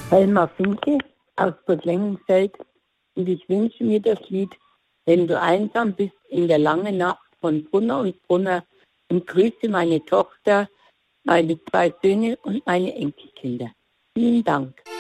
Helma Finke aus Bad Lengenfeld und ich wünsche mir das Lied Wenn du einsam bist in der langen Nacht von Brunner und Brunner und grüße meine Tochter, meine 2 Söhne und meine Enkelkinder. Vielen Dank.